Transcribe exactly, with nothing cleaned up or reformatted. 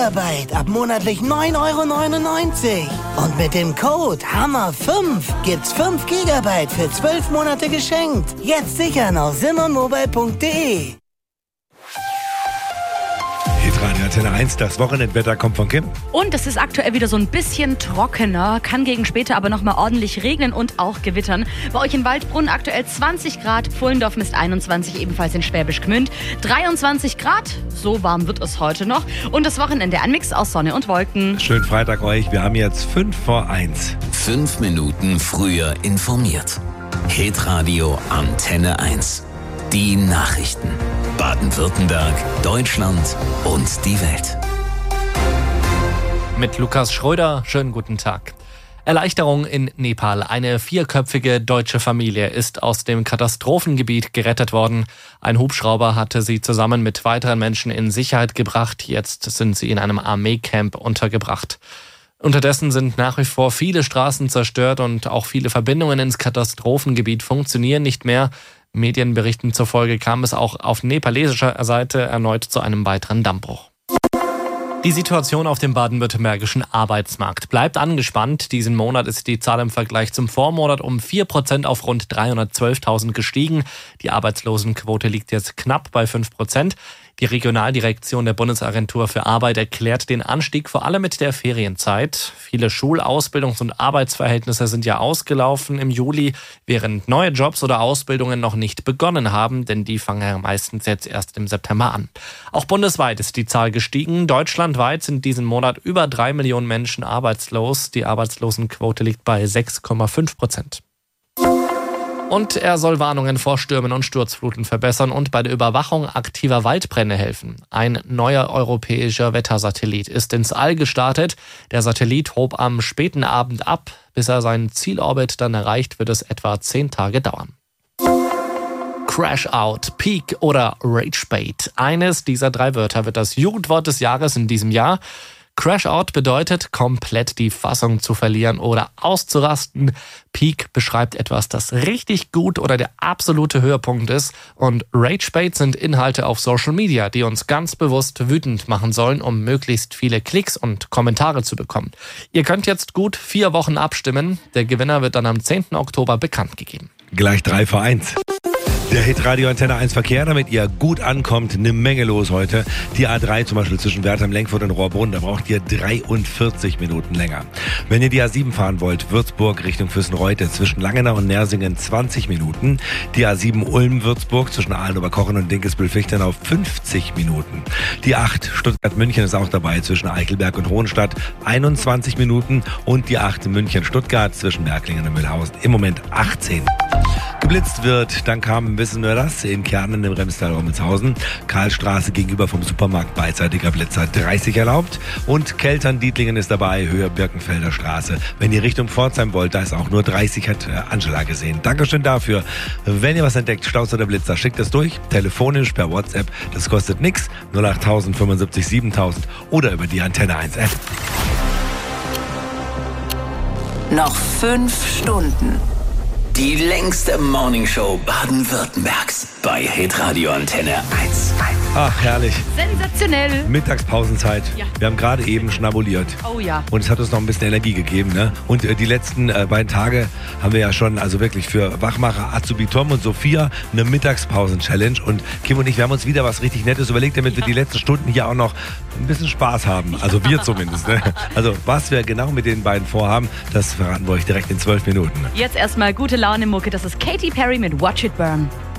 Gigabyte ab monatlich neun Euro neunundneunzig. Und mit dem Code Hammer fünf gibt's fünf Gigabyte für zwölf Monate geschenkt. Jetzt sichern auf simmermobile punkt de. Hitradio Antenne eins, das Wochenendwetter kommt von Kim. Und es ist aktuell wieder so ein bisschen trockener, kann gegen später aber nochmal ordentlich regnen und auch gewittern. Bei euch in Waldbrunn aktuell zwanzig Grad, Pfullendorf misst einundzwanzig, ebenfalls in Schwäbisch Gmünd dreiundzwanzig Grad, so warm wird es heute noch. Und das Wochenende ein Mix aus Sonne und Wolken. Schönen Freitag euch, wir haben jetzt fünf vor eins. Fünf Minuten früher informiert. Hitradio Antenne eins. Die Nachrichten. Baden-Württemberg, Deutschland und die Welt. Mit Lukas Schröder, schönen guten Tag. Erleichterung in Nepal. Eine vierköpfige deutsche Familie ist aus dem Katastrophengebiet gerettet worden. Ein Hubschrauber hatte sie zusammen mit weiteren Menschen in Sicherheit gebracht. Jetzt sind sie in einem Armeecamp untergebracht. Unterdessen sind nach wie vor viele Straßen zerstört und auch viele Verbindungen ins Katastrophengebiet funktionieren nicht mehr. Medienberichten zufolge kam es auch auf nepalesischer Seite erneut zu einem weiteren Dammbruch. Die Situation auf dem baden-württembergischen Arbeitsmarkt bleibt angespannt. Diesen Monat ist die Zahl im Vergleich zum Vormonat um vier Prozent auf rund dreihundertzwölftausend gestiegen. Die Arbeitslosenquote liegt jetzt knapp bei fünf Prozent. Die Regionaldirektion der Bundesagentur für Arbeit erklärt den Anstieg vor allem mit der Ferienzeit. Viele Schul-, Ausbildungs- und Arbeitsverhältnisse sind ja ausgelaufen im Juli, während neue Jobs oder Ausbildungen noch nicht begonnen haben, denn die fangen ja meistens jetzt erst im September an. Auch bundesweit ist die Zahl gestiegen. Deutschlandweit sind diesen Monat über drei Millionen Menschen arbeitslos. Die Arbeitslosenquote liegt bei sechs Komma fünf Prozent. Und er soll Warnungen vor Stürmen und Sturzfluten verbessern und bei der Überwachung aktiver Waldbrände helfen. Ein neuer europäischer Wettersatellit ist ins All gestartet. Der Satellit hob am späten Abend ab. Bis er seinen Zielorbit dann erreicht, wird es etwa zehn Tage dauern. Crash Out, Peak oder Rage Bait. Eines dieser drei Wörter wird das Jugendwort des Jahres in diesem Jahr. Crash Out bedeutet, komplett die Fassung zu verlieren oder auszurasten. Peak beschreibt etwas, das richtig gut oder der absolute Höhepunkt ist. Und Ragebait sind Inhalte auf Social Media, die uns ganz bewusst wütend machen sollen, um möglichst viele Klicks und Kommentare zu bekommen. Ihr könnt jetzt gut vier Wochen abstimmen. Der Gewinner wird dann am zehnten Oktober bekannt gegeben. Gleich drei vor eins. Der Hitradio Antenne eins Verkehr, damit ihr gut ankommt, eine Menge los heute. Die A drei zum Beispiel zwischen Wertheim, Lenkfurt und Rohrbrunn, da braucht ihr dreiundvierzig Minuten länger. Wenn ihr die A sieben fahren wollt, Würzburg Richtung Füssenreute zwischen Langenau und Nersingen zwanzig Minuten. Die A sieben Ulm-Würzburg zwischen Aalen-Oberkochen und Dinkelsbühl-Fichtenau fünfzig Minuten. Die acht Stuttgart-München ist auch dabei zwischen Eichelberg und Hohenstadt einundzwanzig Minuten. Und die acht München-Stuttgart zwischen Berklingen und Mühlhausen im Moment achtzehn. Geblitzt wird, dann kam, wissen wir das, in Kernen im Remstal-Rommelshausen. Karlstraße gegenüber vom Supermarkt beidseitiger Blitzer dreißig erlaubt. Und Keltern-Dietlingen ist dabei, Höhe Birkenfelder Straße. Wenn ihr Richtung Pforzheim wollt, da ist auch nur dreißig, hat Angela gesehen. Dankeschön dafür. Wenn ihr was entdeckt, Staus oder Blitzer, schickt es durch. Telefonisch per WhatsApp, das kostet nix. null acht tausend fünfundsiebzig siebentausend oder über die Antenne eins App. Noch fünf Stunden. Die längste Morningshow Baden-Württembergs bei Hitradio Antenne eins. Ach, herrlich. Sensationell. Mittagspausenzeit. Ja. Wir haben gerade eben schnabuliert. Oh ja. Und es hat uns noch ein bisschen Energie gegeben, ne? Und äh, die letzten äh, beiden Tage haben wir ja schon, also wirklich für Wachmacher Azubi Tom und Sophia eine Mittagspausen-Challenge. Und Kim und ich, wir haben uns wieder was richtig Nettes überlegt, damit wir die letzten Stunden hier auch noch ein bisschen Spaß haben. Also wir zumindest, ne? Also was wir genau mit den beiden vorhaben, das verraten wir euch direkt in zwölf Minuten. Jetzt erstmal gute Laune Mucke, das ist Katy Perry mit Watch It Burn.